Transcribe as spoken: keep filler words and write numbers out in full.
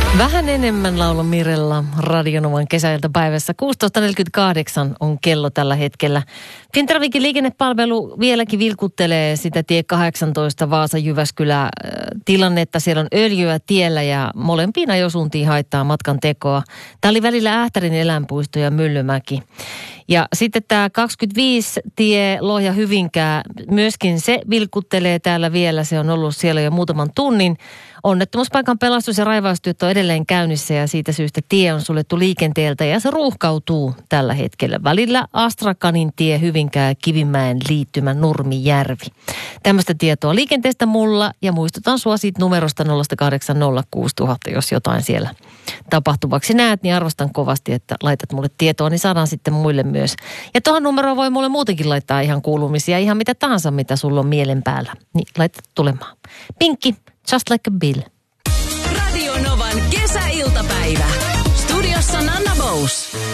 Vähän enemmän laulun Mirella Radionovan kesäiltapäivässä. kuusitoista neljäkymmentäkahdeksan on kello tällä hetkellä. Fintrafikin liikennepalvelu vieläkin vilkuttelee sitä tie kahdeksantoista Vaasa-Jyväskylä tilannetta. Siellä on öljyä tiellä ja molempiin ajosuuntiin haittaa matkan tekoa. Tämä oli välillä Ähtärin eläinpuisto ja Myllymäki. Ja sitten tämä kaksikymmentäviisi tie Lohja-Hyvinkää, myöskin se vilkuttelee täällä vielä. Se on ollut siellä jo muutaman tunnin. Onnettomuuspaikan pelastus- ja raivaustyöt on edelleen käynnissä ja siitä syystä tie on suljettu liikenteeltä ja se ruuhkautuu tällä hetkellä. Välillä Astrakanin tie Hyvinkää ja Kivimäen liittymä Nurmijärvi. Tämmöistä tietoa liikenteestä mulla ja muistutan sua siitä numerosta nolla kahdeksan nolla kuusi nolla nolla nolla, jos jotain siellä tapahtuvaksi näet, niin arvostan kovasti, että laitat mulle tietoa, niin saadaan sitten muille myös. Ja tuohon numeroon voi mulle muutenkin laittaa ihan kuulumisia, ihan mitä tahansa, mitä sulla on mielen päällä. Niin laita tulemaan. Pinkki. Just like a bill. Radio Novan kesäiltapäivä. Studiossa Nanna Bous.